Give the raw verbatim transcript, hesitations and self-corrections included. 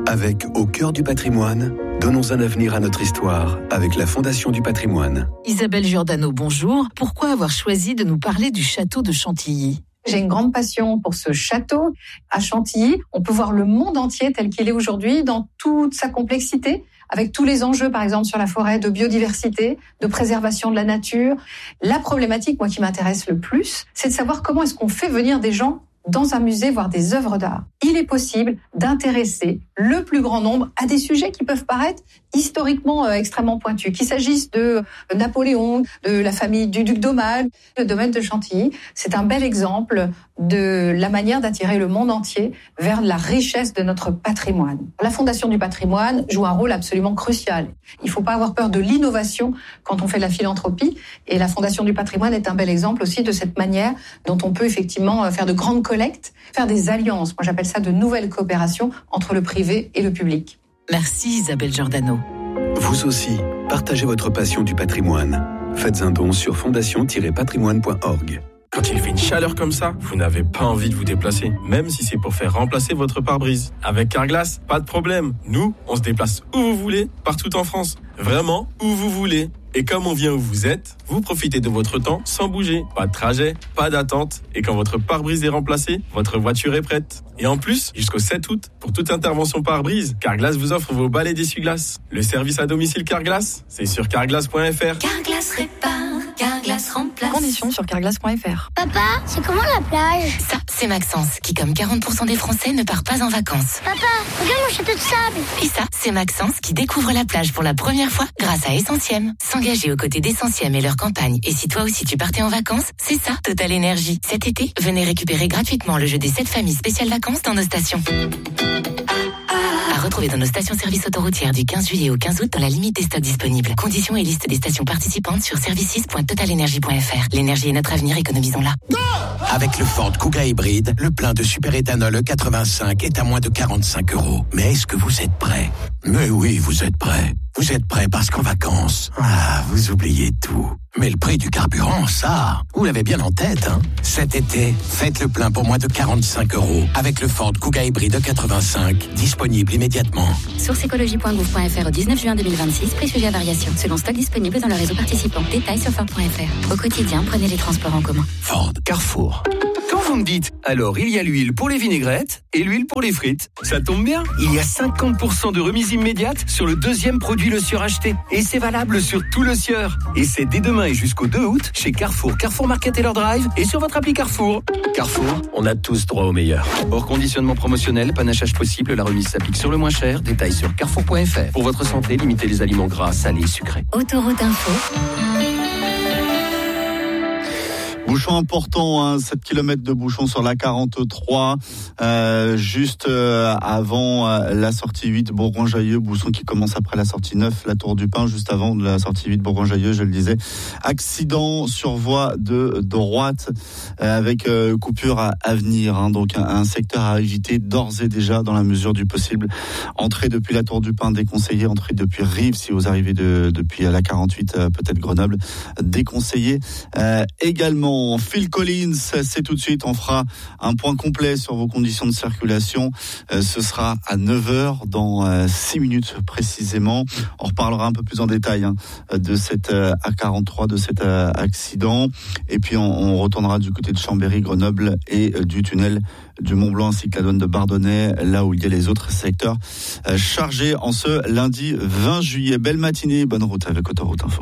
Avec Au cœur du patrimoine, donnons un avenir à notre histoire avec la Fondation du patrimoine. Isabelle Giordano, bonjour. Pourquoi avoir choisi de nous parler du château de Chantilly ? J'ai une grande passion pour ce château. À Chantilly, on peut voir le monde entier tel qu'il est aujourd'hui dans toute sa complexité, avec tous les enjeux, par exemple, sur la forêt, de biodiversité, de préservation de la nature. La problématique, moi, qui m'intéresse le plus, c'est de savoir comment est-ce qu'on fait venir des gens dans un musée voir des œuvres d'art. Il est possible d'intéresser le plus grand nombre à des sujets qui peuvent paraître historiquement euh, extrêmement pointus. Qu'il s'agisse de Napoléon, de la famille du duc d'Aumale, le domaine de Chantilly, c'est un bel exemple de la manière d'attirer le monde entier vers la richesse de notre patrimoine. La Fondation du patrimoine joue un rôle absolument crucial. Il ne faut pas avoir peur de l'innovation quand on fait de la philanthropie, et la Fondation du patrimoine est un bel exemple aussi de cette manière dont on peut effectivement faire de grandes collectes, faire des alliances. Moi, j'appelle ça de nouvelles coopérations entre le privé et le public. Merci Isabelle Giordano. Vous aussi, partagez votre passion du patrimoine. Faites un don sur fondation tiret patrimoine point org. Quand il fait une chaleur comme ça, vous n'avez pas envie de vous déplacer, même si c'est pour faire remplacer votre pare-brise. Avec Carglass, pas de problème. Nous, on se déplace où vous voulez, partout en France. Vraiment, où vous voulez. Et comme on vient où vous êtes, vous profitez de votre temps sans bouger. Pas de trajet, pas d'attente. Et quand votre pare-brise est remplacé, votre voiture est prête. Et en plus, jusqu'au sept août, pour toute intervention pare-brise, Carglass vous offre vos balais d'essuie-glace. Le service à domicile Carglass, c'est sur carglass point f r. Carglass répare, Carglass remplace. Conditions sur carglass point f r. Papa, c'est comment la plage ? Ça, c'est Maxence, qui comme quarante pour cent des Français ne part pas en vacances. Papa, regarde mon château de sable. Et ça, c'est Maxence qui découvre la plage pour la première fois grâce à Essentiem. S'engager aux côtés d'Essentiem et leur campagne. Et si toi aussi tu partais en vacances, c'est ça, Total Énergie. Cet été, venez récupérer gratuitement le jeu des sept familles spéciales vacances dans nos stations. À retrouver dans nos stations-service autoroutières du quinze juillet au quinze août dans la limite des stocks disponibles. Conditions et liste des stations participantes sur services point total energy point f r. L'énergie est notre avenir, économisons-la. Avec le Ford Kuga hybride, le plein de superéthanol E quatre-vingt-cinq est à moins de quarante-cinq euros. Mais est-ce que vous êtes prêts ? Mais oui, vous êtes prêts. Vous êtes prêts parce qu'en vacances, ah, vous oubliez tout. Mais le prix du carburant, ça, vous l'avez bien en tête, hein. Cet été, faites le plein pour moins de quarante-cinq euros avec le Ford Kuga hybride E quatre-vingt-cinq, disponible immédiatement. Source écologie point gouv point f r au dix-neuf juin deux mille vingt-six, prix sujet à variation, selon stock disponible dans le réseau participant. Détails sur ford point f r. Au quotidien, prenez les transports en commun. Ford, Carrefour. Quand vous me dites, alors il y a l'huile pour les vinaigrettes et l'huile pour les frites, ça tombe bien, il y a cinquante pour cent de remise immédiate sur le deuxième produit Le Sieur acheté. Et c'est valable sur tout Le Sieur. Et c'est dès demain et jusqu'au deux août chez Carrefour, Carrefour Market et leur Drive et sur votre appli Carrefour. Carrefour, on a tous droit au meilleur. Hors conditionnement promotionnel, panachage possible, la remise s'applique sur le moins cher. Détails sur carrefour point f r. Pour votre santé, limitez les aliments gras, salés et sucrés. Autoroute Info. Bouchon important, hein, sept kilomètres de bouchon sur la quarante-trois, euh, juste euh, avant euh, la sortie huit Bourgoin-Jallieu, bouchon qui commence après la sortie neuf, la Tour du Pin, juste avant la sortie huit Bourgoin-Jallieu, je le disais. Accident sur voie de droite euh, avec euh, coupure à, à venir, hein, donc un, un secteur à éviter d'ores et déjà dans la mesure du possible. Entrée depuis la Tour du Pin déconseillée, entrée depuis Rives si vous arrivez de, depuis la quarante-huit, euh, peut-être Grenoble, déconseillée euh, également. Phil Collins, c'est tout de suite, on fera un point complet sur vos conditions de circulation. Euh, ce sera à neuf heures, dans euh, six minutes précisément. On reparlera un peu plus en détail hein, de cette euh, A quarante-trois, de cet euh, accident. Et puis on, on retournera du côté de Chambéry, Grenoble et euh, du tunnel du Mont-Blanc ainsi que la douane de Bardonnay, là où il y a les autres secteurs euh, chargés en ce lundi vingt juillet. Belle matinée, bonne route avec Autoroute Info.